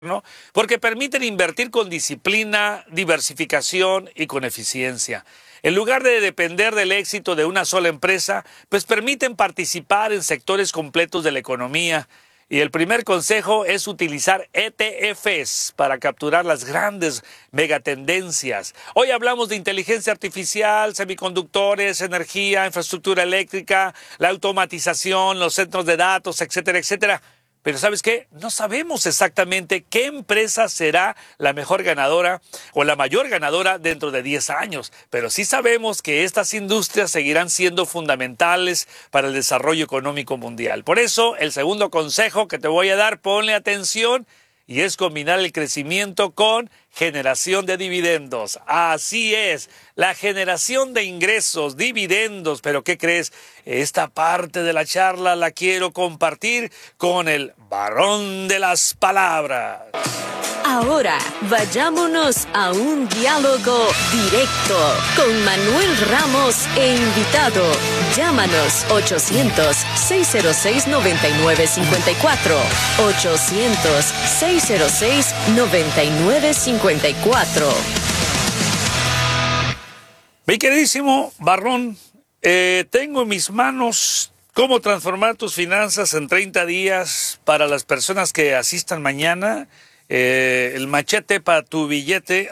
¿no? Porque permiten invertir con disciplina, diversificación y con eficiencia. En lugar de depender del éxito de una sola empresa, pues permiten participar en sectores completos de la economía. Y el primer consejo es utilizar ETFs para capturar las grandes megatendencias. Hoy hablamos de inteligencia artificial, semiconductores, energía, infraestructura eléctrica, la automatización, los centros de datos, etcétera, etcétera. Pero ¿sabes qué? No sabemos exactamente qué empresa será la mejor ganadora o la mayor ganadora dentro de 10 años. Pero sí sabemos que estas industrias seguirán siendo fundamentales para el desarrollo económico mundial. Por eso, el segundo consejo que te voy a dar, ponle atención, y es combinar el crecimiento con generación de dividendos. Así es, la generación de ingresos, dividendos. Pero ¿qué crees? Esta parte de la charla la quiero compartir con el varón de las palabras. Ahora, vayámonos a un diálogo directo con Manuel Ramos e invitado. Llámanos 800-606-9954. 800-606-9954. Mi queridísimo Barrón, tengo en mis manos cómo transformar tus finanzas en 30 días para las personas que asistan mañana. El machete para tu billete.